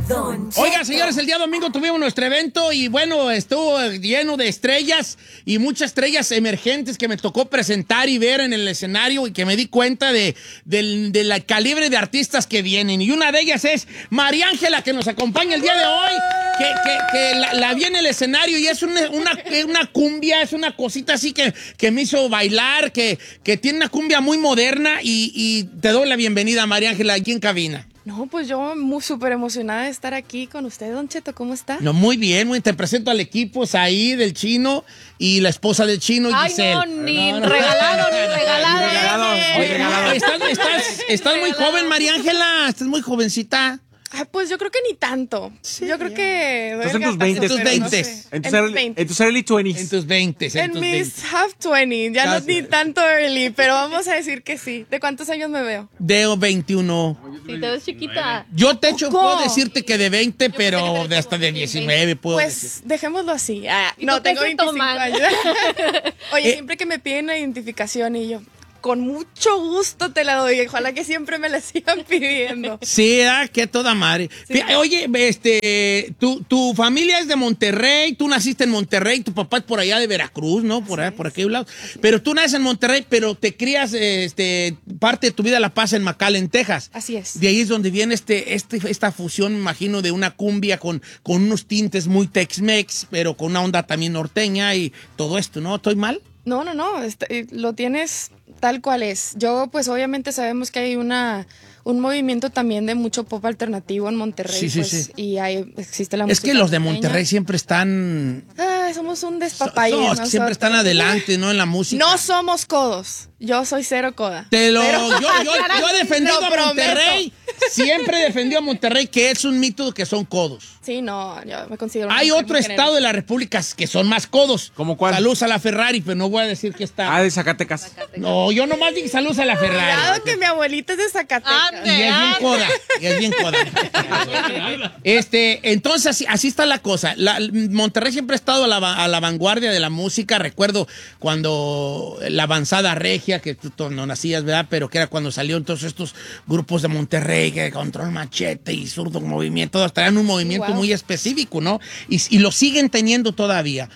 Oiga, señores, el día domingo tuvimos nuestro evento y bueno, estuvo lleno de estrellas y muchas estrellas emergentes que me tocó presentar y ver en el escenario y que me di cuenta del calibre de artistas que vienen. Y una de ellas es María Ángela, que nos acompaña el día de hoy, que la vi en el escenario y es una cumbia, es una cosita así que me hizo bailar, que tiene una cumbia muy moderna y te doy la bienvenida, María Ángela, aquí en cabina. No, pues yo súper emocionada de estar aquí con usted, Don Cheto. ¿Cómo está? No, muy bien, te presento al equipo, Saí del Chino y la esposa del Chino, Giselle. Ay, no, ni regalado. Estás muy joven, María Ángela, estás muy jovencita. Pues yo creo que ni tanto. Sí, yo creo que... Estás en tus 20. En tus early 20s. En tus 20. En mis half 20. Ya no ni tanto early, pero vamos a decir que sí. ¿De cuántos años me veo? De 21. Sí, te ves chiquita. Yo puedo decirte que de 20, pero de hasta de 19 puedo decir. Pues dejémoslo así. No, tengo 25 años. Oye, siempre que me piden la identificación y yo... Con mucho gusto te la doy. Ojalá que siempre me la sigan pidiendo. Sí, que toda madre. Sí. Oye, tu familia es de Monterrey, tú naciste en Monterrey, tu papá es por allá de Veracruz, ¿no? Por allá, por aquel lado. Pero tú naces en Monterrey, pero te crías parte de tu vida la pasas en McAllen, Texas. Así es. De ahí es donde viene esta fusión, me imagino, de una cumbia con unos tintes muy Tex-Mex, pero con una onda también norteña y todo esto, ¿no? ¿Estoy mal? No, lo tienes tal cual es. Yo, pues, obviamente sabemos que hay un movimiento también de mucho pop alternativo en Monterrey. Sí. Y existe la música. Es que los de Monterrey siempre están... somos un despapalle. Siempre están adelante, ¿no? En la música. No somos codos. Yo soy cero coda. Yo he defendido a Monterrey. Siempre he defendido a Monterrey, que es un mito que son codos. Sí, no, yo me considero... Hay otro estado de la República que son más codos. ¿Cómo cuál? Saludos a la Ferrari, pero no voy a decir que está... de Zacatecas. No, yo nomás dije saludos a la Ferrari. Cuidado que mi abuelita es de Zacatecas. Y es bien coda. Entonces, así está la cosa. Monterrey siempre ha estado a la vanguardia de la música. Recuerdo cuando la avanzada regia, que tú no nacías, ¿verdad? Pero que era cuando salieron todos estos grupos de Monterrey, que Control Machete y Zurdo Movimiento, todos traían un movimiento muy específico, ¿no? Y lo siguen teniendo todavía.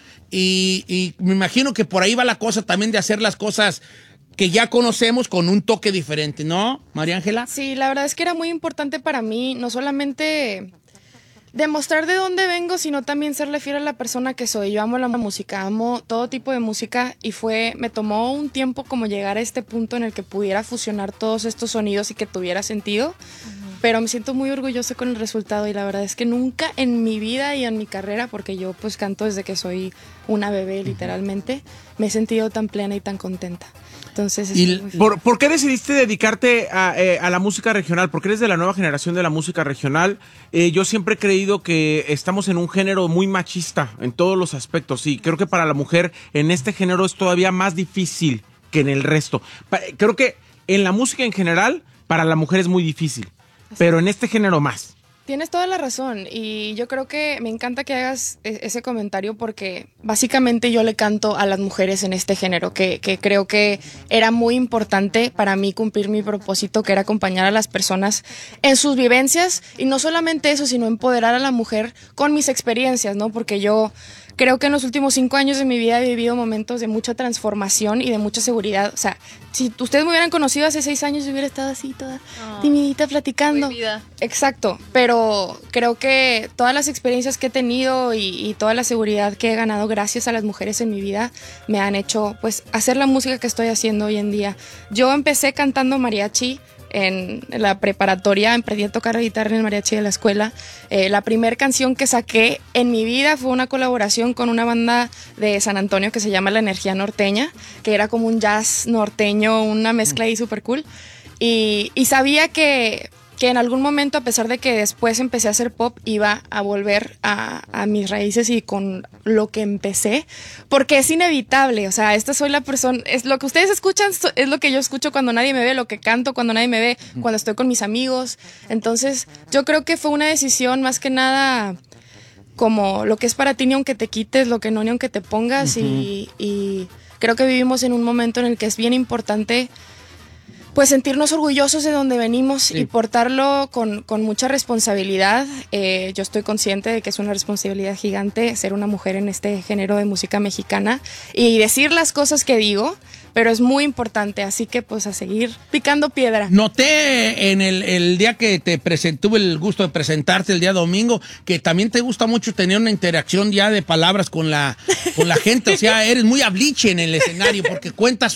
Y me imagino que por ahí va la cosa también de hacer las cosas que ya conocemos con un toque diferente, ¿no, María Ángela? Sí, la verdad es que era muy importante para mí, no solamente demostrar de dónde vengo, sino también serle fiel a la persona que soy. Yo amo la música, amo todo tipo de música y me tomó un tiempo como llegar a este punto en el que pudiera fusionar todos estos sonidos y que tuviera sentido. Pero me siento muy orgullosa con el resultado y la verdad es que nunca en mi vida y en mi carrera, porque yo pues canto desde que soy una bebé literalmente, me he sentido tan plena y tan contenta. Entonces, ¿Por qué decidiste dedicarte a la música regional? Porque eres de la nueva generación de la música regional. Yo siempre he creído que estamos en un género muy machista en todos los aspectos y creo que para la mujer en este género es todavía más difícil que en el resto. Creo que en la música en general para la mujer es muy difícil, pero en este género más. Tienes toda la razón y yo creo que me encanta que hagas ese comentario porque básicamente yo le canto a las mujeres en este género, que creo que era muy importante para mí cumplir mi propósito, que era acompañar a las personas en sus vivencias y no solamente eso, sino empoderar a la mujer con mis experiencias, ¿no? Porque yo creo que en los últimos 5 años de mi vida he vivido momentos de mucha transformación y de mucha seguridad. O sea, si ustedes me hubieran conocido hace 6 años, yo hubiera estado así toda timidita platicando. Prohibida. Exacto, pero creo que todas las experiencias que he tenido y toda la seguridad que he ganado gracias a las mujeres en mi vida me han hecho pues hacer la música que estoy haciendo hoy en día. Yo empecé cantando mariachi en la preparatoria, aprendí a tocar la guitarra en el mariachi de la escuela. La primera canción que saqué en mi vida fue una colaboración con una banda de San Antonio que se llama La Energía Norteña, que era como un jazz norteño, una mezcla ahí súper cool. Y sabía que en algún momento, a pesar de que después empecé a hacer pop, iba a volver a mis raíces y con lo que empecé, porque es inevitable. O sea, esta soy la persona, es lo que ustedes escuchan, es lo que yo escucho cuando nadie me ve, lo que canto cuando nadie me ve, cuando estoy con mis amigos. Entonces, yo creo que fue una decisión más que nada como lo que es para ti, ni aunque te quites, lo que no, ni aunque te pongas. Y creo que vivimos en un momento en el que es bien importante pues sentirnos orgullosos de donde venimos y portarlo con mucha responsabilidad. Yo estoy consciente de que es una responsabilidad gigante ser una mujer en este género de música mexicana y decir las cosas que digo, pero es muy importante, así que pues a seguir picando piedra. Noté en el día que tuve el gusto de presentarte el día domingo, que también te gusta mucho tener una interacción ya de palabras con la gente, o sea, eres muy habliche en el escenario porque cuentas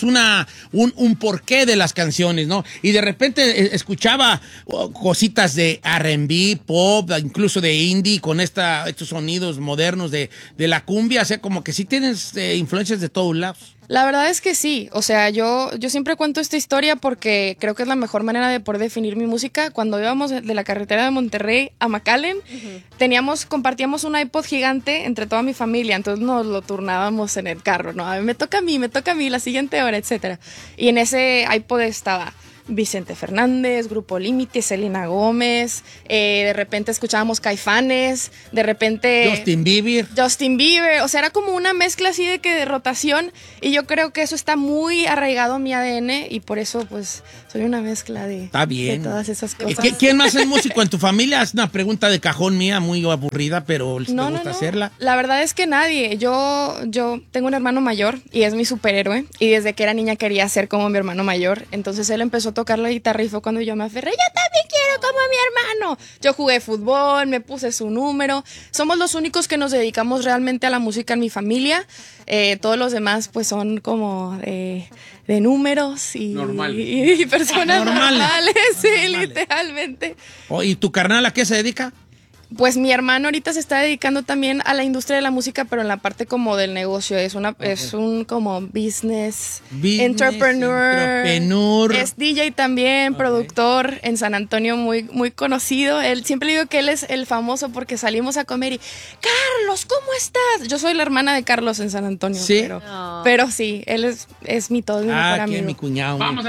un porqué de las canciones, ¿no? Y de repente escuchaba cositas de R&B, pop, incluso de indie, con estos sonidos modernos de la cumbia, o sea, como que sí tienes influencias de todos lados. La verdad es que sí, o sea, yo siempre cuento esta historia porque creo que es la mejor manera de poder definir mi música. Cuando íbamos de la carretera de Monterrey a McAllen, compartíamos un iPod gigante entre toda mi familia, entonces nos lo turnábamos en el carro, ¿no? A mí me toca a mí, la siguiente hora, etcétera. Y en ese iPod estaba Vicente Fernández, Grupo Límite, Selena Gómez, de repente escuchábamos Caifanes, de repente Justin Bieber, o sea, era como una mezcla así de rotación, y yo creo que eso está muy arraigado en mi ADN y por eso pues soy una mezcla de todas esas cosas. ¿Quién más es músico en tu familia? Es una pregunta de cajón mía, muy aburrida, pero No, me gusta hacerla. La verdad es que nadie. Yo tengo un hermano mayor y es mi superhéroe, y desde que era niña quería ser como mi hermano mayor, entonces él empezó a tocar la guitarra y fue cuando yo me aferré, yo también quiero como mi hermano. Yo jugué fútbol, me puse su número. Somos los únicos que nos dedicamos realmente a la música en mi familia. Todos los demás pues son como de números y personas normales, sí, literalmente. ¿Y tu carnal a qué se dedica? Pues mi hermano ahorita se está dedicando también a la industria de la música, pero en la parte como del negocio. Es un como business entrepreneur. Es DJ también, productor en San Antonio, muy, muy conocido. Él siempre digo que él es el famoso porque salimos a comer y Carlos, ¿cómo estás? Yo soy la hermana de Carlos en San Antonio. Sí. Pero sí, él es mi todo, es mi mejor amigo. Mi cuñado. Vamos a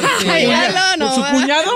¿Por su cuñado?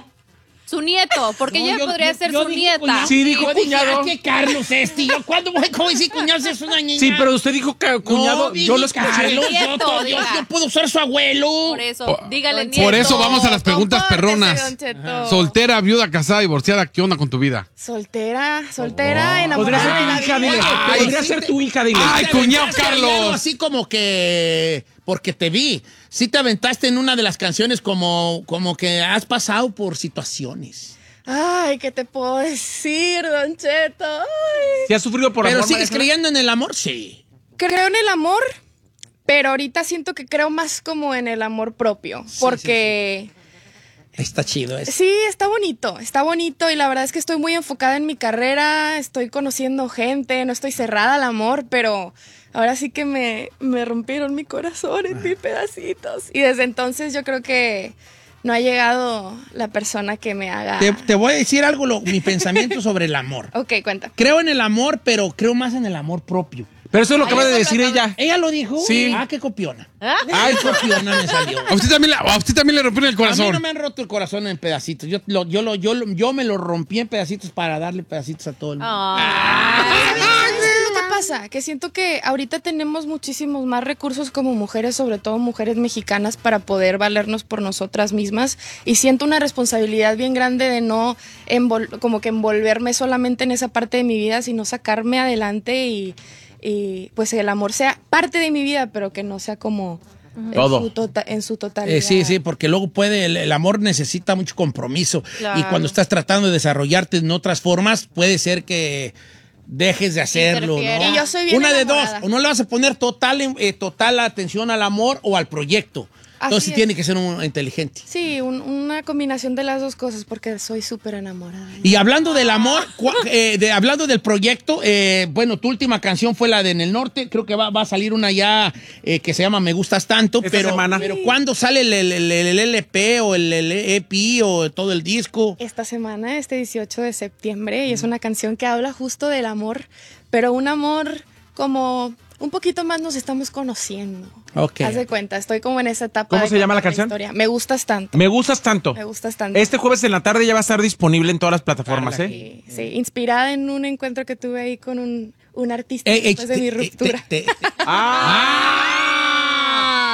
Su nieto, porque ella podría ser su nieta. Sí, dijo cuñado. ¿Qué Carlos yo cuándo voy a decir cuñado si es una niña? Sí, pero usted dijo cuñado, yo lo escuché. Carlos, Nieto, yo puedo ser su abuelo. Por eso, dígale nieto. Por eso vamos a las preguntas perronas. Soltera, viuda, casada, divorciada, ¿qué onda con tu vida? Soltera, enamorada. Podría ser tu hija, dile. ¡Ay, cuñado Carlos! Así como que, porque te vi, sí te aventaste en una de las canciones como que has pasado por situaciones. Ay, ¿qué te puedo decir, Don Cheto? Ay. ¿Si has sufrido por amor? ¿Pero sigues creyendo en el amor? Sí. Creo en el amor, pero ahorita siento que creo más como en el amor propio, porque... Está chido eso. Sí, está bonito y la verdad es que estoy muy enfocada en mi carrera, estoy conociendo gente, no estoy cerrada al amor, pero ahora sí que me rompieron mi corazón en mil pedacitos y desde entonces yo creo que no ha llegado la persona que me haga... Te voy a decir algo, mi pensamiento sobre el amor. Ok, cuenta. Creo en el amor, pero creo más en el amor propio. Pero eso es lo que acaba de decir ella. ¿Ella lo dijo? Sí. Ah, qué copiona. Ay, copiona me salió. A usted también le rompieron el corazón. A mí no me han roto el corazón en pedacitos. Yo me lo rompí en pedacitos para darle pedacitos a todo el mundo. ¿Sabes lo que pasa? Que siento que ahorita tenemos muchísimos más recursos como mujeres, sobre todo mujeres mexicanas, para poder valernos por nosotras mismas. Y siento una responsabilidad bien grande de no como que envolverme solamente en esa parte de mi vida, sino sacarme adelante y pues el amor sea parte de mi vida, pero que no sea como todo en su totalidad. Sí, porque luego el amor necesita mucho compromiso. Claro. Y cuando estás tratando de desarrollarte en otras formas, puede ser que dejes de hacerlo, ¿no? Y yo soy bien una enamorada. de dos, o no le vas a poner total atención al amor o al proyecto. Entonces sí tiene que ser un inteligente. Sí, una combinación de las dos cosas, porque soy súper enamorada. Y hablando del amor, hablando del proyecto, bueno, tu última canción fue la de En el Norte. Creo que va a salir una ya que se llama Me Gustas Tanto. Esta semana. Pero ¿cuándo sale el LP o el EP o todo el disco? Esta semana, este 18 de septiembre, y es una canción que habla justo del amor, pero un amor como un poquito más nos estamos conociendo. Ok. Haz de cuenta, estoy como en esa etapa. ¿Cómo se llama la canción? Historia. Me gustas tanto. Me gustas tanto. Me gustas tanto. Este jueves en la tarde ya va a estar disponible en todas las plataformas, ¿eh? Sí, inspirada en un encuentro que tuve ahí con un artista después de mi ruptura.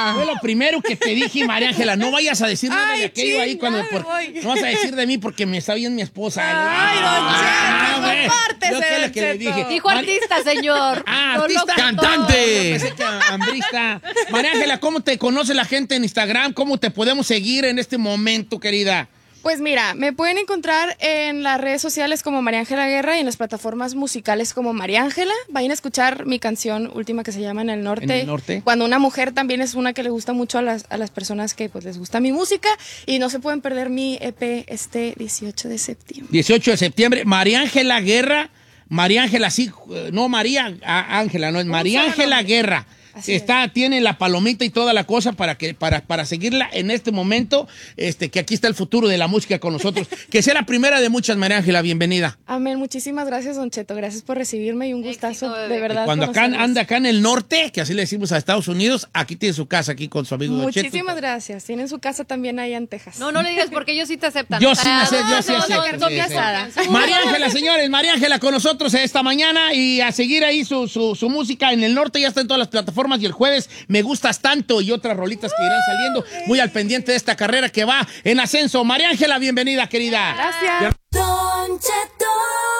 Fue lo primero que te dije, María Ángela. No vayas a decir nada de aquello ahí cuando. No vas a decir de mí porque me está bien mi esposa. Ay, Don Cheto, compártese, Don que le dije. Dijo artista, señor. Artista. Cantante. Pensé que hambrista. María Ángela, ¿cómo te conoce la gente en Instagram? ¿Cómo te podemos seguir en este momento, querida? Pues mira, me pueden encontrar en las redes sociales como María Ángela Guerra y en las plataformas musicales como María Ángela. Vayan a escuchar mi canción última que se llama En el Norte. En el Norte. Cuando una mujer también es una que le gusta mucho a las personas que pues les gusta mi música. Y no se pueden perder mi EP este 18 de septiembre. 18 de septiembre. María Ángela Guerra. María Ángela, sí. No, María Ángela, no es María Ángela Guerra. Tiene la palomita y toda la cosa para seguirla en este momento, que aquí está el futuro de la música con nosotros. Que sea la primera de muchas, María Ángela, bienvenida. Amén, muchísimas gracias, Don Cheto, gracias por recibirme y un gustazo, de verdad. Cuando anda acá en el norte, que así le decimos a Estados Unidos, aquí tiene su casa, aquí con su amigo Don Cheto. Muchísimas gracias, tienen su casa también allá en Texas. No le digas porque ellos sí te aceptan. Yo sí acepto. María Ángela, señores, María Ángela con nosotros esta mañana y a seguir ahí su música en el norte, ya está en todas las plataformas. Y el jueves Me Gustas Tanto y otras rolitas que irán saliendo. Muy al pendiente de esta carrera que va en ascenso. María Ángela, bienvenida, querida. Gracias. Don Cheto.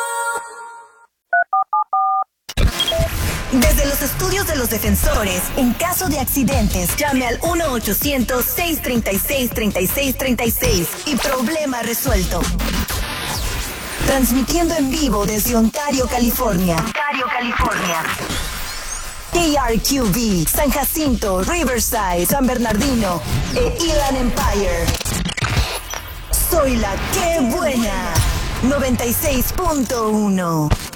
Desde los estudios de los defensores, en caso de accidentes, llame al 1-800-636-3636 y problema resuelto. Transmitiendo en vivo desde Ontario, California. KRQV, San Jacinto, Riverside, San Bernardino e Inland Empire. Soy la que buena. 96.1.